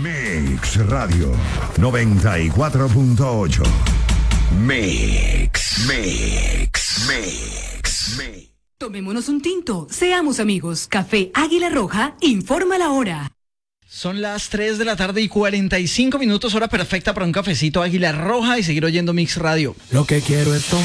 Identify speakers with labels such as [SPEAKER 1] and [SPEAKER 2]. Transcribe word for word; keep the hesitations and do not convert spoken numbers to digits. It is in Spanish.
[SPEAKER 1] Mix Radio noventa y cuatro punto ocho. Mix, Mix, Mix, Mix.
[SPEAKER 2] Tomémonos un tinto, seamos amigos. Café Águila Roja informa la hora.
[SPEAKER 3] Son las tres de la tarde y cuarenta y cinco minutos, hora perfecta para un cafecito Águila Roja y seguir oyendo Mix Radio.
[SPEAKER 4] Lo que quiero es tomar.